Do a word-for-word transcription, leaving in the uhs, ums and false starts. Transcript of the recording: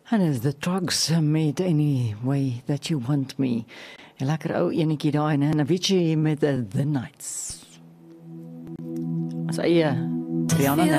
And is the drugs made any way that you want me? 'n Lekker ou enetjie daai, né? Avicii met the, the Nights. As eie Rihanna